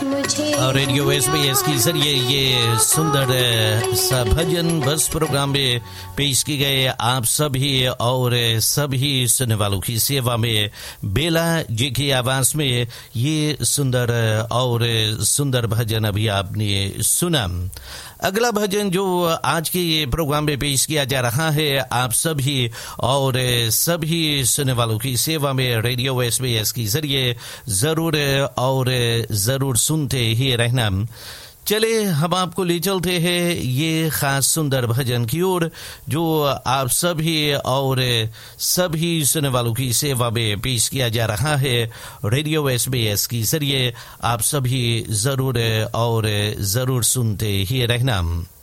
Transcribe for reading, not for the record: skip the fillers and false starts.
और radio SBS के जरिए ये सुंदर सा भजन बस प्रोग्राम में पेश की गए आप सभी और सभी सुनने वालों की सेवा में बेला जी की आवाज में ये सुंदर और सुंदर भजन अभी आपने सुना। अगला भजन जो आज के ये प्रोग्राम में पेश किया जा रहा है आप सभी और सभी सुनने वालों की सेवा में रेडियो SBS के जरिए जरूर और जरूर सुनते ही रहना। चले हम आपको ले चलते हैं ये खास सुंदर भजन की ओर जो आप सभी और सभी सुनने वालों की सेवा में पेश किया जा रहा है रेडियो SBS के जरिए। आप सभी जरूर और जरूर सुनते ही रहना।